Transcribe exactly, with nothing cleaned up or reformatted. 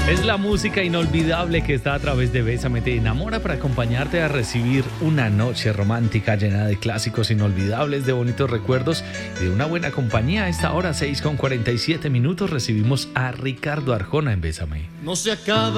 Es la música inolvidable que está a través de Bésame Te Enamora para acompañarte a recibir una noche romántica llena de clásicos inolvidables, de bonitos recuerdos y de una buena compañía. A esta hora, seis con cuarenta y siete minutos, recibimos a Ricardo Arjona en Bésame. No se acaba